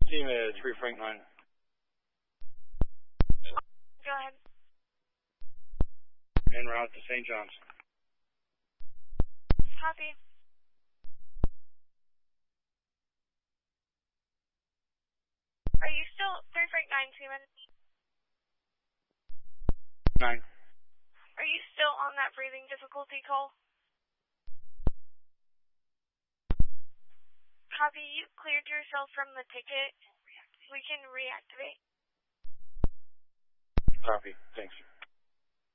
Team is 3 Frank 9. Go ahead. En route to St. John's. Copy. Are you still 3 Frank 9, Seaman? 9. Are you still on that breathing difficulty call? Copy, you cleared yourself from the ticket. We can reactivate. Copy. Thanks.